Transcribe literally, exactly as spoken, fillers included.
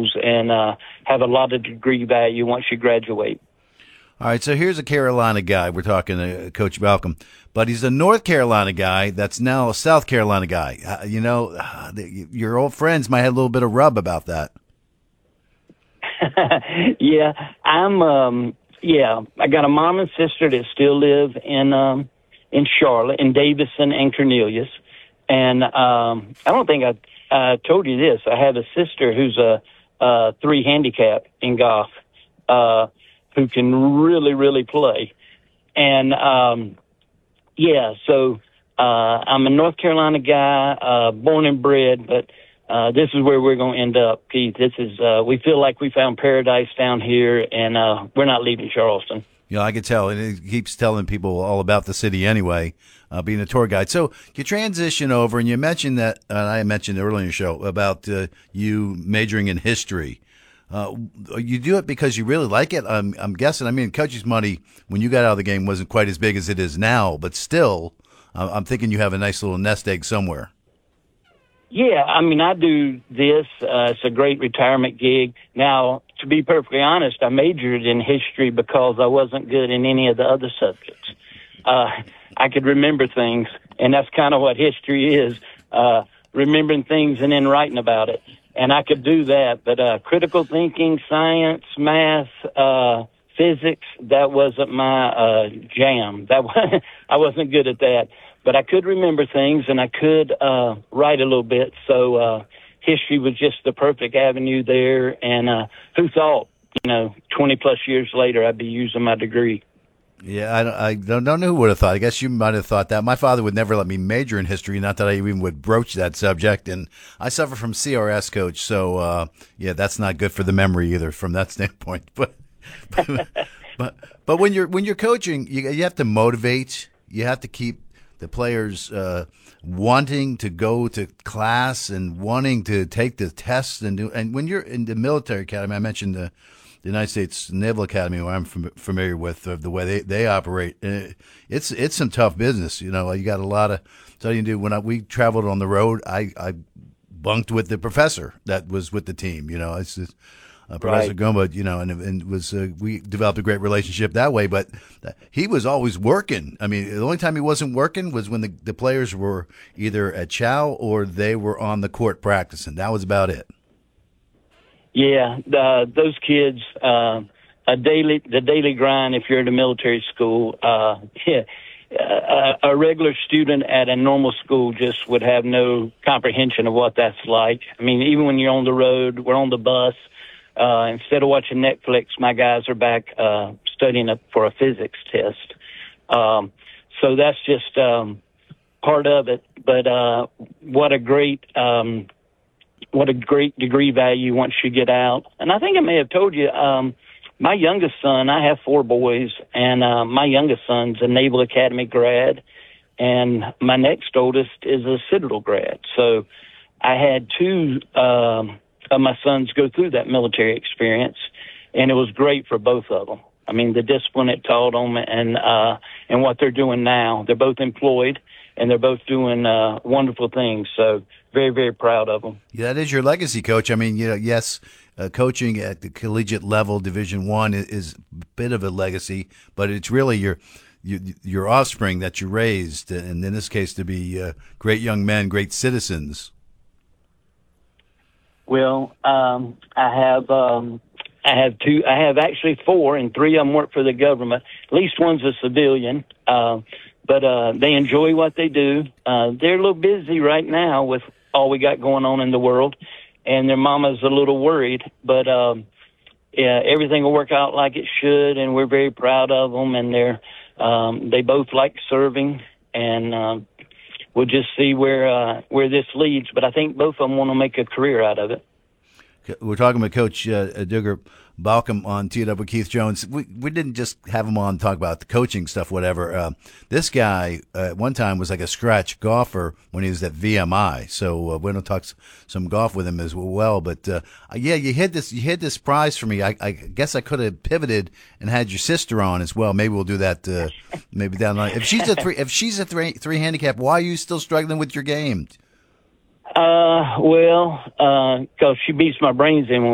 schools and uh, have a lot of degree value once you graduate. All right, so here's a Carolina guy. We're talking to Coach Balcomb, but he's a North Carolina guy that's now a South Carolina guy. Uh, you know, uh, your old friends might have a little bit of rub about that. yeah, I'm. Um, yeah, I got a mom and sister that still live in um, in Charlotte, in Davison and Cornelius, and um, I don't think I uh, told you this. I have a sister who's a, a three handicap in golf. Uh, who can really, really play. And, um, yeah, so uh, I'm a North Carolina guy, uh, born and bred, but uh, this is where we're going to end up, Keith. This is, uh, we feel like we found paradise down here, and uh, we're not leaving Charleston. Yeah, I could tell. And it keeps telling people all about the city anyway, uh, being a tour guide. So you transition over, and you mentioned that, uh, I mentioned earlier in the show, about uh, you majoring in history. Uh, you do it because you really like it. I'm, I'm guessing. I mean, coach's money when you got out of the game wasn't quite as big as it is now, but still, uh, I'm thinking you have a nice little nest egg somewhere. Yeah, I mean, I do this. Uh, it's a great retirement gig. Now, to be perfectly honest, I majored in history because I wasn't good in any of the other subjects. Uh, I could remember things, and that's kind of what history is, uh, remembering things and then writing about it. And I could do that, but uh, critical thinking, science, math, uh, physics, that wasn't my uh, jam. That was, I wasn't good at that. But I could remember things, and I could uh, write a little bit. So uh, history was just the perfect avenue there. And uh, who thought, you know, twenty-plus years later, I'd be using my degree. Yeah, I don't, I don't, don't know who would have thought. I guess you might have thought that. My father would never let me major in history, not that I even would broach that subject. And I suffer from C R S, Coach, so, uh, yeah, that's not good for the memory either from that standpoint. But but, but, but when you're when you're coaching, you, you have to motivate. You have to keep the players uh, wanting to go to class and wanting to take the tests. And, do, and when you're in the military academy, I mentioned the the United States Naval Academy, where I'm fam- familiar with uh, the way they, they operate. Uh, it's it's some tough business. You know, you got a lot of studying to do. When I, we traveled on the road, I, I bunked with the professor that was with the team. You know, it's just, uh, Professor Right. Gomba. You know, and and was uh, we developed a great relationship that way. But he was always working. I mean, the only time he wasn't working was when the, the players were either at chow or they were on the court practicing. That was about it. Yeah, the, those kids, uh, a daily, the daily grind. If you're at a military school, uh, yeah, a, a regular student at a normal school just would have no comprehension of what that's like. I mean, even when you're on the road, we're on the bus. Uh, instead of watching Netflix, my guys are back uh, studying up for a physics test. Um, so that's just um, part of it. But uh, what a great. Um, What a great degree value once you get out. And I think I may have told you, um, my youngest son, I have four boys, and uh, my youngest son's a Naval Academy grad, and my next oldest is a Citadel grad. So I had two um, of my sons go through that military experience, and it was great for both of them. I mean, the discipline it taught them and, uh, and what they're doing now. They're both employed, and they're both doing uh, wonderful things. So very, very proud of them. Yeah, that is your legacy, Coach. I mean, you know, yes, uh, coaching at the collegiate level, Division One, is, is a bit of a legacy, but it's really your your, your offspring that you raised, and in this case, to be uh, great young men, great citizens. Well, um, I have um, I have two. I have actually four, and three of them work for the government. At least one's a civilian. Uh, But uh, they enjoy what they do. Uh, they're a little busy right now with all we got going on in the world, and their mama's a little worried. But um, yeah, everything will work out like it should, and we're very proud of them. And they're um, they both like serving, and um, we'll just see where uh, where this leads. But I think both of them want to make a career out of it. We're talking with Coach uh, Duggar Balcomb on T W Keith Jones. We we didn't just have him on to talk about the coaching stuff, whatever. Uh, this guy uh, at one time was like a scratch golfer when he was at V M I. So uh, we're going to talk some golf with him as well. But uh, yeah, you hit this you hit this prize for me. I, I guess I could have pivoted and had your sister on as well. Maybe we'll do that. Uh, maybe down the line. If she's a three, if she's a three three handicap, why are you still struggling with your game? Uh, well, uh, 'cause she beats my brains in when